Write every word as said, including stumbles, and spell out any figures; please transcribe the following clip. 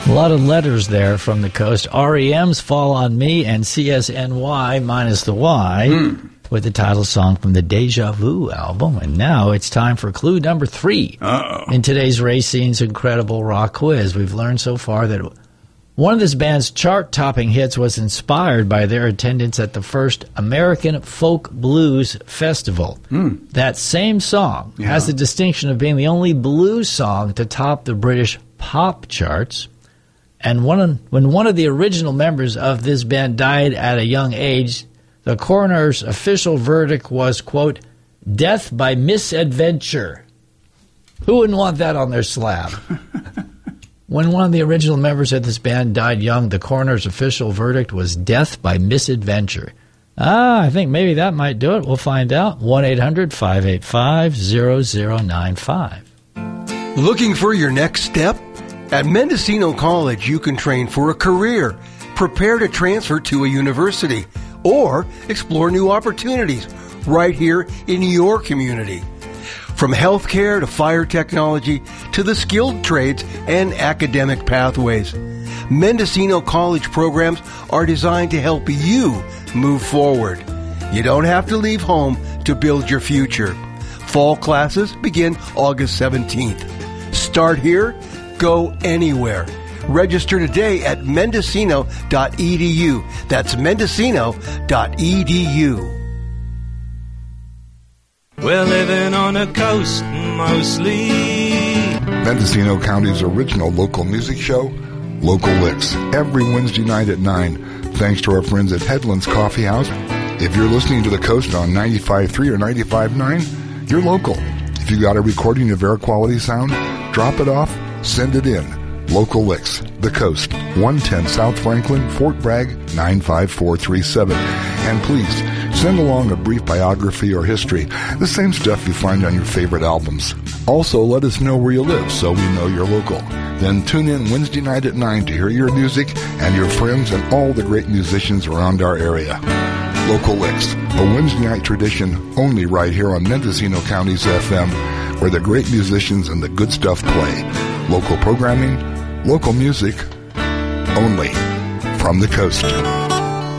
A lot of letters there from the coast. R E M's Fall on Me and C S N Y minus the Y mm. with the title song from the Deja Vu album. And now it's time for clue number three. Uh-oh. In today's Racine's Incredible Rock Quiz, we've learned so far that one of this band's chart-topping hits was inspired by their attendance at the first American Folk Blues Festival. Mm. That same song yeah. has the distinction of being the only blues song to top the British pop charts. And one, when one of the original members of this band died at a young age, the coroner's official verdict was, quote, death by misadventure. Who wouldn't want that on their slab? When one of the original members of this band died young, the coroner's official verdict was death by misadventure. Ah, I think maybe that might do it. We'll find out. one eight hundred five eight five zero zero nine five. Looking for your next step? At Mendocino College, you can train for a career, prepare to transfer to a university, or explore new opportunities right here in your community. From healthcare to fire technology to the skilled trades and academic pathways, Mendocino College programs are designed to help you move forward. You don't have to leave home to build your future. Fall classes begin August seventeenth. Start here, go anywhere. Register today at mendocino dot e d u. That's mendocino dot e d u. We're living on a coast mostly. Mendocino County's original local music show, Local Licks, every Wednesday night at nine, thanks to our friends at Headlands Coffee House. If you're listening to the coast on ninety-five point three or ninety-five point nine, you're local. If you got a recording of air quality sound, drop it off, send it in. Local Licks, the coast, one ten South Franklin, Fort Bragg, nine five four three seven. And please, send along a brief biography or history, the same stuff you find on your favorite albums. Also, let us know where you live so we know you're local. Then tune in Wednesday night at nine to hear your music and your friends and all the great musicians around our area. Local Licks, a Wednesday night tradition only right here on Mendocino County's F M, where the great musicians and the good stuff play. Local programming, local music, only from the coast.